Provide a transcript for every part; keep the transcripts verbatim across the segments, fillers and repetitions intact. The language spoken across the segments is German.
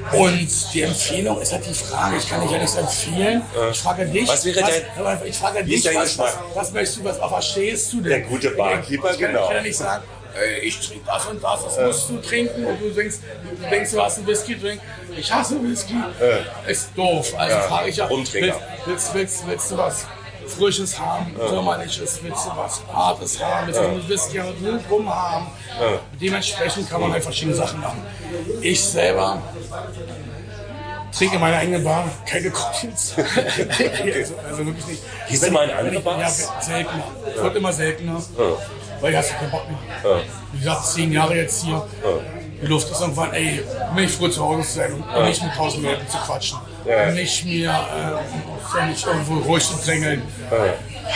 Und die Empfehlung ist halt die Frage, ich kann dich ja nicht empfehlen. Ich frage dich, was wäre was, dein, ich frage dich, was, was, was möchtest du, was, auf was stehst du denn? Der gute Barkeeper, ich kann, genau. Ich kann ja nicht sagen, ey, ich trinke das und das, das musst du trinken und du denkst, du denkst, du hast einen Whisky trinken. Ich hasse Whisky. Äh. Ist doof. Also ja, frage ich ja, willst, willst, willst, willst du was Frisches haben, ja. Sommerliches, willst du was Hartes haben, willst du ja. einen Whisky und rum haben. Ja. Dementsprechend kann man halt verschiedene Sachen machen. Ich selber trinke in meiner eigenen Bar keine Cocktails. also, also wirklich nicht. Gehst du mal in andere Bars? Ja, seltener. Es ja. wird immer seltener. Ja. Weil ich hast keinen Bock mehr. Ja. Wie gesagt, zehn Jahre jetzt hier. Ja. Die Luft ist irgendwann, ey, nicht früh zu Hause zu sein und ja. nicht mit tausend Leuten zu quatschen. Ja. Nicht mir äh, nicht irgendwo ruhig zu drängeln. Ja.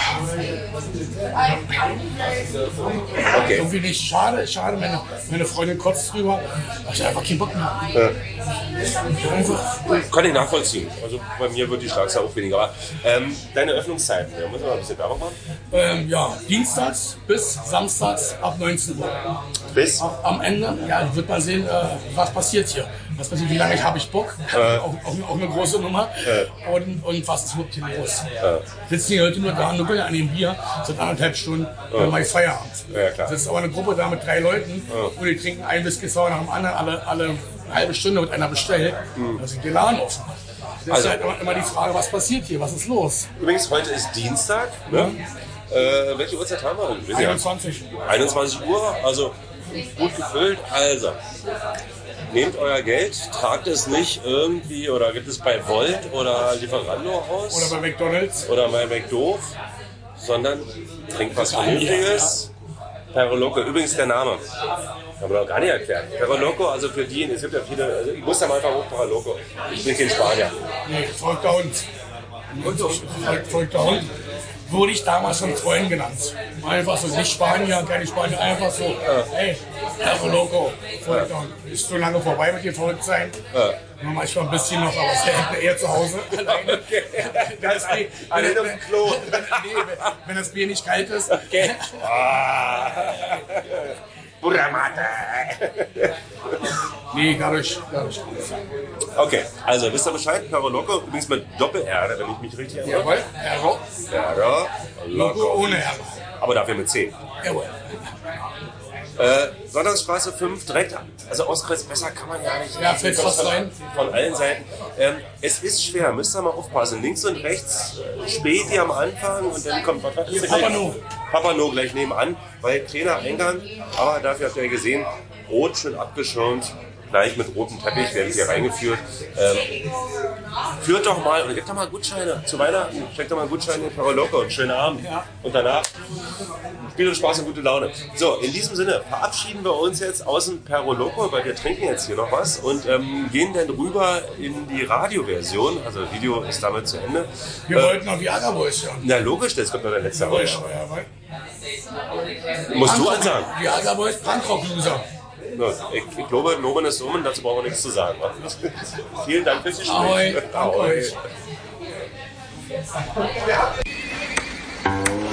Okay. Irgendwie nicht. Schade, schade. Meine, meine Freundin kotzt drüber. Ich habe einfach keinen Bock mehr. Ja. Einfach. Kann ich nachvollziehen. Also bei mir wird die Schlagzahl auch weniger. Aber ähm, deine Öffnungszeiten, da müssen wir mal ein bisschen Werbung machen. Ähm, ja, dienstags bis samstags ab neunzehn Uhr. Bis? Am Ende, ja, wird man sehen, äh, was passiert hier. Was passiert, wie lange habe ich Bock? Äh. Auch, auch, auch eine große Nummer. Äh. Und, und was ist überhaupt hier los? Äh. Sitzen die Leute nur da, nuckeln an dem Bier, seit anderthalb Stunden, äh. dann mache ich Feierabend. Ja, klar. Das ist aber eine Gruppe da mit drei Leuten äh. und die trinken ein Whisky Sour nach dem anderen, alle, alle eine halbe Stunde wird einer bestellt. Mhm. Da sind die Laden offen. Das also, ist halt immer, immer die Frage, was passiert hier, was ist los? Übrigens, heute ist Dienstag. Ne? Ja. Äh, welche Uhrzeit haben wir? einundzwanzig. einundzwanzig Uhr, also gut gefüllt. Also, nehmt euer Geld, tragt es nicht irgendwie oder gibt es bei Volt oder Lieferando aus. Oder bei McDonalds. Oder bei McDoof, sondern trinkt was Vernünftiges. Perro Loco, übrigens der Name. Haben wir noch gar nicht erklärt. Perro Loco, also für die, es gibt ja viele, also ich muss da mal einfach hoch, Perro Loco. Ich bin kein Spanier. Nee, verrückter Hund. Verrückter Hund. Wurde ich damals von Freunden genannt. Einfach so, nicht Spanier, keine Spanier, einfach so, ja. Hey, Perro Loco, verrückter Hund. Ist so lange vorbei mit dem Verrücktsein. Ja. Manchmal ein bisschen noch, aber es hält eher zu Hause alleine. Okay. Wenn, das Bier, wenn, wenn, wenn, nee, wenn, wenn das Bier nicht kalt ist. Okay. Buramata. Nee, dadurch, dadurch. Okay, also wisst ihr Bescheid? Perro Loco, übrigens mit Doppel-R, wenn ich mich richtig erinnere. Jawohl, Perro. Perro Loco ohne R. Aber dafür mit C. Jawohl. Äh, Sonntagsstraße fünf, direkt, also Ostkreuz, besser kann man ja nicht. Ja, fällt fast rein. Von allen Seiten. Ähm, es ist schwer, müsst ihr mal aufpassen. Links und rechts, Späti am Anfang und dann kommt was ist Papano. Papano gleich nebenan, weil kleiner Eingang, aber dafür habt ihr ja gesehen, rot schön abgeschirmt. Gleich mit rotem Teppich werden sie hier reingeführt. Ähm, führt doch mal, oder gebt doch mal Gutscheine zu Weihnachten. Steckt doch mal Gutscheine in Perro Loco und schönen Abend. Ja. Und danach Spiel und Spaß und gute Laune. So, in diesem Sinne verabschieden wir uns jetzt aus dem Perro Loco, weil wir trinken jetzt hier noch was und ähm, gehen dann rüber in die Radioversion. Also das Video ist damit zu Ende. Wir äh, wollten noch Viagra Boys hören. Na logisch, das kommt noch der letzte Jawohl, Rausch. jawohl. Musst du ansagen. Viagra Boys, Punkrock-Loser. Ich, ich glaube, Nomen ist Nomen, dazu brauchen wir nichts zu sagen. Vielen Dank fürs Gespräch. Ahoi, danke euch.